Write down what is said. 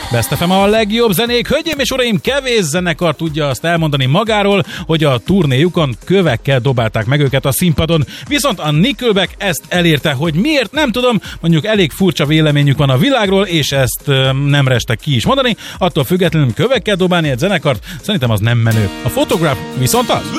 Best FM a legjobb zenék. Hölgyeim és uraim, kevés zenekar tudja azt elmondani magáról, hogy a turnéjukon kövekkel dobálták meg őket a színpadon. Viszont a Nickelback ezt elérte, hogy miért, nem tudom, mondjuk elég furcsa véleményük van a világról, és ezt nem restek ki is mondani. Attól függetlenül kövekkel dobálni egy zenekart, szerintem az nem menő. A Photograph viszont az.